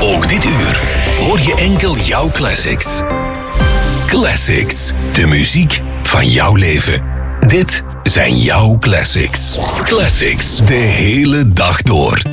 Ook dit uur hoor je enkel jouw classics. Classics, de muziek van jouw leven. Dit zijn jouw classics. Classics, de hele dag door.